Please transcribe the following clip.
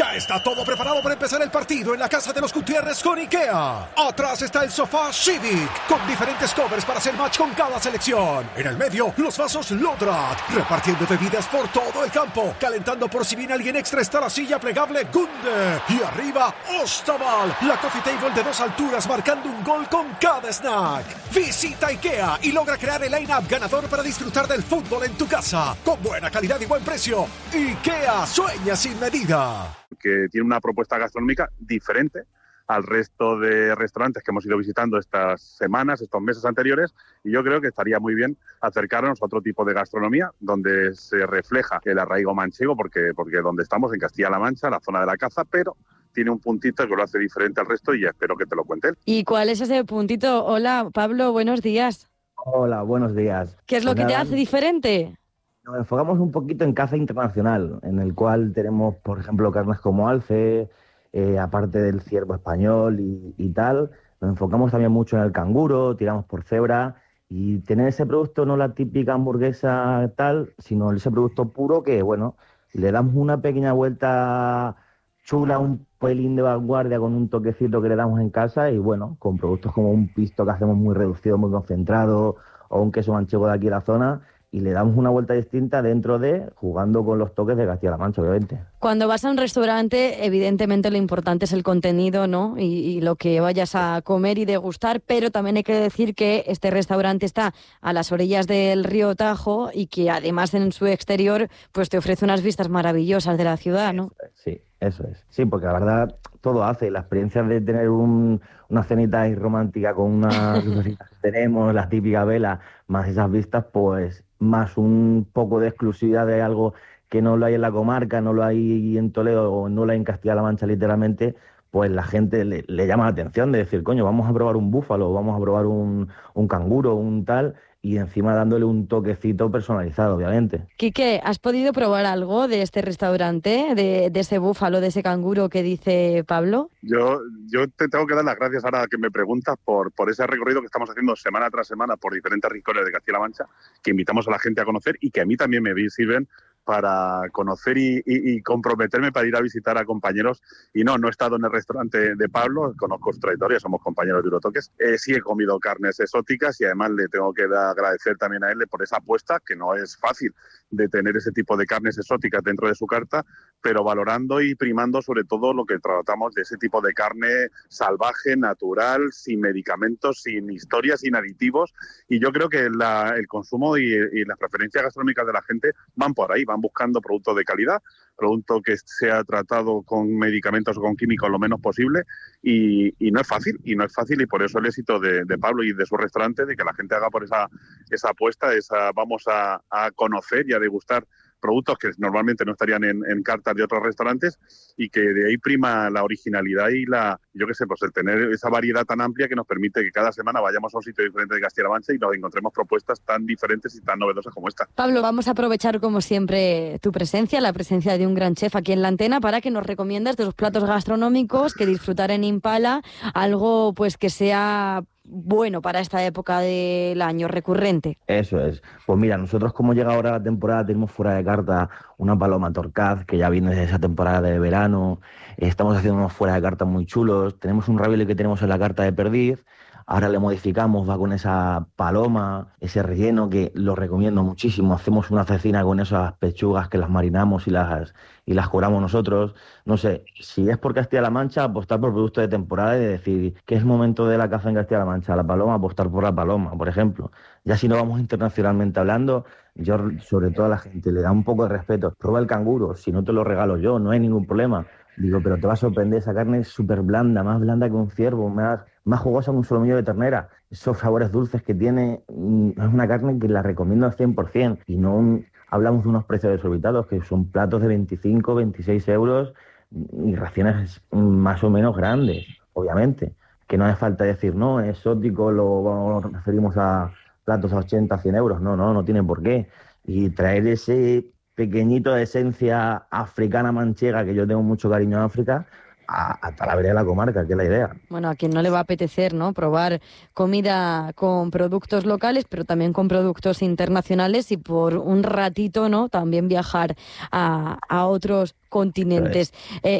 Ya está todo preparado para empezar el partido en la casa de los Gutiérrez con IKEA. Atrás está el sofá Civic, con diferentes covers para hacer match con cada selección. En el medio, los vasos Lodrat, repartiendo bebidas por todo el campo. Calentando por si viene alguien extra está la silla plegable Gunde. Y arriba, Ostaval, la coffee table de 2 alturas marcando un gol con cada snack. Visita IKEA y logra crear el line-up ganador para disfrutar del fútbol en tu casa. Con buena calidad y buen precio. IKEA sueña sin medida. Que tiene una propuesta gastronómica diferente al resto de restaurantes que hemos ido visitando estas semanas, estos meses anteriores, y yo creo que estaría muy bien acercarnos a otro tipo de gastronomía donde se refleja el arraigo manchego, porque donde estamos, en Castilla-La Mancha, la zona de la caza, pero tiene un puntito que lo hace diferente al resto y espero que te lo cuente él. ¿Y cuál es ese puntito? Hola, Pablo, buenos días. Hola, buenos días. ¿Qué es lo que te hace diferente? Nos enfocamos un poquito en caza internacional, en el cual tenemos, por ejemplo, carnes como alce, aparte del ciervo español y tal. Nos enfocamos también mucho en el canguro, tiramos por cebra y tener ese producto, no la típica hamburguesa tal, sino ese producto puro que, bueno, le damos una pequeña vuelta chula, un pelín de vanguardia con un toquecito que le damos en casa y, bueno, con productos como un pisto que hacemos muy reducido, muy concentrado, o un queso manchego de aquí de la zona, y le damos una vuelta distinta dentro de, jugando con los toques de Castilla-La Mancha, obviamente. Cuando vas a un restaurante, evidentemente lo importante es el contenido, ¿no? Y lo que vayas a comer y degustar, pero también hay que decir que este restaurante está a las orillas del río Tajo y que además en su exterior pues te ofrece unas vistas maravillosas de la ciudad, ¿no? Sí, eso es. Sí, porque la verdad todo hace. La experiencia de tener una cenita ahí romántica con unas lucecitas que tenemos, la típica vela, más esas vistas, pues más un poco de exclusividad de algo que no lo hay en la comarca, no lo hay en Toledo o no lo hay en Castilla-La Mancha literalmente, pues la gente le llama la atención de decir, coño, vamos a probar un búfalo, vamos a probar un canguro, un tal, y encima dándole un toquecito personalizado, obviamente. Quique, ¿has podido probar algo de este restaurante, de ese búfalo, de ese canguro que dice Pablo? Yo te tengo que dar las gracias ahora que me preguntas por ese recorrido que estamos haciendo semana tras semana por diferentes rincones de Castilla-La Mancha, que invitamos a la gente a conocer y que a mí también me sirven para conocer y comprometerme para ir a visitar a compañeros. Y no he estado en el restaurante de Pablo, conozco su trayectoria, somos compañeros de Eurotoques. Sí he comido carnes exóticas y además le tengo que agradecer también a él por esa apuesta, que no es fácil de tener ese tipo de carnes exóticas dentro de su carta, pero valorando y primando sobre todo lo que tratamos de ese tipo de carne salvaje, natural, sin medicamentos, sin historias, sin aditivos. Y yo creo que el consumo y las preferencias gastronómicas de la gente van por ahí, van buscando productos de calidad, producto que sea tratado con medicamentos o con químicos lo menos posible y no es fácil, y por eso el éxito de Pablo y de su restaurante, de que la gente haga por esa apuesta, vamos a conocer y a degustar productos que normalmente no estarían en cartas de otros restaurantes y que de ahí prima la originalidad y el tener esa variedad tan amplia que nos permite que cada semana vayamos a un sitio diferente de Castilla-La Mancha y nos encontremos propuestas tan diferentes y tan novedosas como esta. Pablo, vamos a aprovechar como siempre tu presencia, la presencia de un gran chef aquí en la antena para que nos recomiendas de los platos gastronómicos que disfrutar en Impala, algo pues que sea bueno para esta época del año, recurrente. Eso es. Pues mira, nosotros como llega ahora la temporada tenemos fuera de carta una paloma torcaz que ya viene de esa temporada de verano, estamos haciendo unos fuera de carta muy chulos, tenemos un ravioli que tenemos en la carta de perdiz, ahora le modificamos, va con esa paloma, ese relleno que lo recomiendo muchísimo, hacemos una cecina con esas pechugas que las marinamos y las cobramos nosotros. No sé, si es por Castilla-La Mancha, apostar por productos de temporada y decir que es momento de la caza en Castilla-La Mancha, la paloma, apostar por la paloma, por ejemplo. Ya si no vamos internacionalmente hablando, yo sobre todo a la gente le da un poco de respeto. Prueba el canguro, si no te lo regalo yo, no hay ningún problema. Digo, pero te va a sorprender, esa carne es súper blanda, más blanda que un ciervo, más jugosa que un solomillo de ternera. Esos sabores dulces que tiene, es una carne que la recomiendo al 100%. Y no hablamos de unos precios desorbitados, que son platos de 25, 26 euros y raciones más o menos grandes, obviamente. Que no hace falta decir, no, es exótico, lo referimos a platos a 80, 100 euros. No tiene por qué. Y traer ese pequeñito de esencia africana manchega, que yo tengo mucho cariño a África, a Talavera de la comarca, que es la idea. Bueno, a quien no le va a apetecer, ¿no?, probar comida con productos locales, pero también con productos internacionales y por un ratito, ¿no?, también viajar a otros continentes.